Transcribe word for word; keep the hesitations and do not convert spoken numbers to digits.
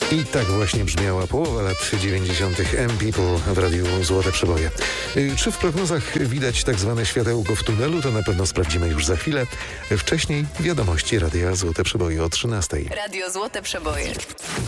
I tak właśnie brzmiała połowa lat dziewięćdziesiątych M-People w Radiu Złote Przeboje. Czy w prognozach widać tak zwane światełko w tunelu? To na pewno sprawdzimy już za chwilę. Wcześniej wiadomości Radia Złote Przeboje o trzynastej. Radio Złote Przeboje.